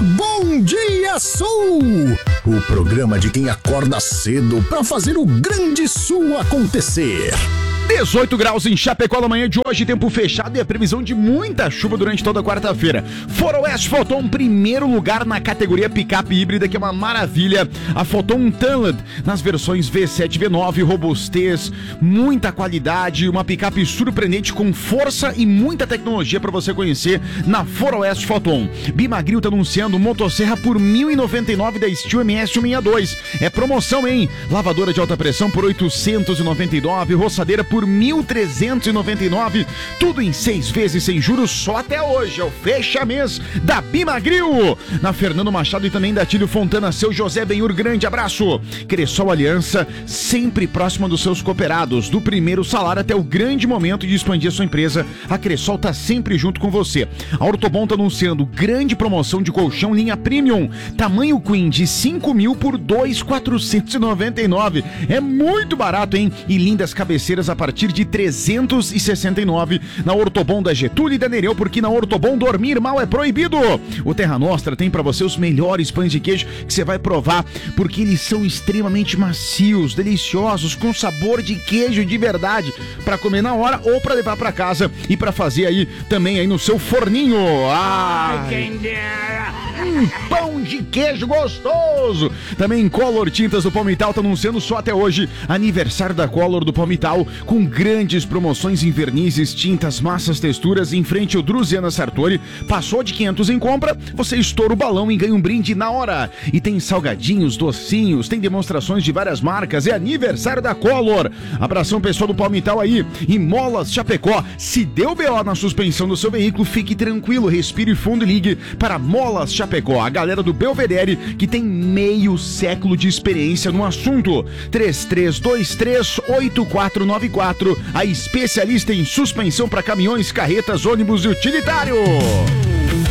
Bom Dia Sul! O programa de quem acorda cedo para fazer o Grande Sul acontecer. 18 graus em Chapecó na manhã de hoje, tempo fechado e a previsão de muita chuva durante toda a quarta-feira. Foroeste Foton, primeiro lugar na categoria picape híbrida, que é uma maravilha. A Foton Tunled, nas versões V7 e V9, robustez, muita qualidade, uma picape surpreendente com força e muita tecnologia para você conhecer na Foroeste Foton. Bimagril tá anunciando motosserra por R$ 1.099 da Steel MS 162. É promoção, hein? Lavadora de alta pressão por R$ 899, roçadeira por R$ 1.399, tudo em 6 vezes sem juros só até hoje. É o fecha-mês da Bimagril. Na Fernando Machado e também da Tílio Fontana, seu José Benhur, grande abraço. Cressol Aliança, sempre próxima dos seus cooperados, do primeiro salário até o grande momento de expandir a sua empresa. A Cressol tá sempre junto com você. A Ortobon tá anunciando grande promoção de colchão linha Premium, tamanho Queen de 5.000 por 2.499. É muito barato, hein? E lindas cabeceiras a partir de 369 na Ortobon da Getúlio e da Nereu, porque na Ortobon dormir mal é proibido. O Terra Nostra tem pra você os melhores pães de queijo que você vai provar, porque eles são extremamente macios, deliciosos, com sabor de queijo de verdade, pra comer na hora ou pra levar pra casa e pra fazer aí também aí no seu forninho. Pão de queijo gostoso. Também Color Tintas do Palmital tá anunciando só até hoje aniversário da Color do Palmital, com grandes promoções em vernizes, tintas, massas, texturas, em frente ao Druziana Sartori. Passou de 500 em compra, você estoura o balão e ganha um brinde na hora. E tem salgadinhos, docinhos, tem demonstrações de várias marcas. É aniversário da Color. Abração pessoal do Palmital aí. E Molas Chapecó, se deu BO na suspensão do seu veículo, fique tranquilo, respire fundo e ligue para Molas Chapecó, a galera do Belvedere, que tem meio século de experiência no assunto. 3323-8494, a especialista em suspensão para caminhões, carretas, ônibus e utilitário.